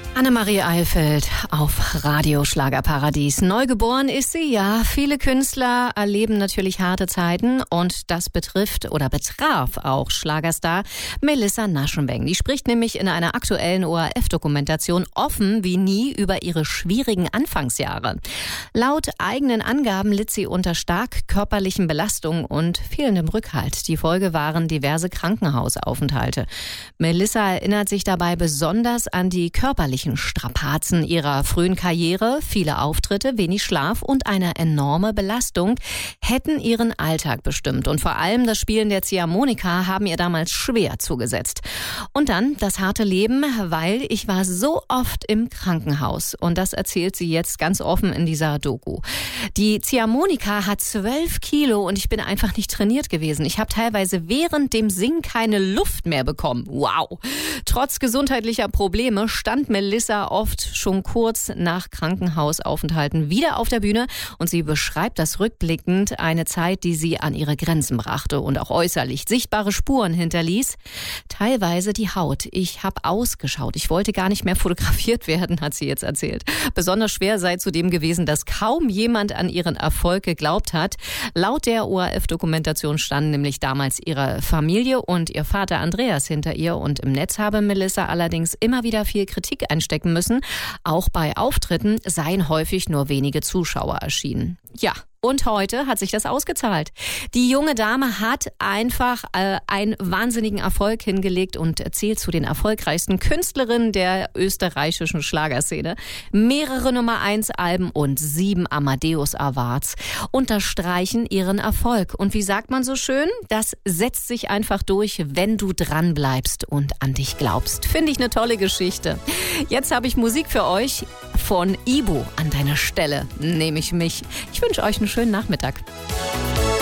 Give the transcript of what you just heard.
Annemarie Eilfeld auf Radio Schlagerparadies. Neugeboren ist sie, ja. Viele Künstler erleben natürlich harte Zeiten und das betraf auch Schlagerstar Melissa Naschenbeng. Die spricht nämlich in einer aktuellen ORF-Dokumentation offen wie nie über ihre schwierigen Anfangsjahre. Laut eigenen Angaben litt sie unter stark körperlichen Belastungen und fehlendem Rückhalt. Die Folge waren diverse Krankenhausaufenthalte. Melissa erinnert sich dabei besonders an die körperlichen Strapazen ihrer frühen Karriere. Viele Auftritte, wenig Schlaf und eine enorme Belastung hätten ihren Alltag bestimmt. Und vor allem das Spielen der Ziehharmonika haben ihr damals schwer zugesetzt. Und dann das harte Leben, weil ich war so oft im Krankenhaus. Und das erzählt sie jetzt ganz offen in dieser Doku. Die Ziehharmonika hat 12 Kilo und ich bin einfach nicht trainiert gewesen. Ich habe teilweise während dem Singen keine Luft mehr bekommen. Wow! Trotz gesundheitlicher Probleme stand Melissa oft schon kurz nach Krankenhausaufenthalten wieder auf der Bühne und sie beschreibt das rückblickend eine Zeit, die sie an ihre Grenzen brachte und auch äußerlich sichtbare Spuren hinterließ. Teilweise die Haut. Ich habe ausgeschaut. Ich wollte gar nicht mehr fotografiert werden, hat sie jetzt erzählt. Besonders schwer sei zudem gewesen, dass kaum jemand an ihren Erfolg geglaubt hat. Laut der ORF-Dokumentation standen nämlich damals ihre Familie und ihr Vater Andreas hinter ihr und im Netz habe Melissa allerdings immer wieder viel Kritik einstecken müssen. Auch bei Auftritten seien häufig nur wenige Zuschauer erschienen. Ja. Und heute hat sich das ausgezahlt. Die junge Dame hat einfach einen wahnsinnigen Erfolg hingelegt und zählt zu den erfolgreichsten Künstlerinnen der österreichischen Schlagerszene. Mehrere Nummer-1-Alben und 7 Amadeus Awards unterstreichen ihren Erfolg. Und wie sagt man so schön? Das setzt sich einfach durch, wenn du dran bleibst und an dich glaubst. Finde ich eine tolle Geschichte. Jetzt habe ich Musik für euch von Ibo. An deiner Stelle nehme ich mich. Ich wünsche euch einen schönen Nachmittag.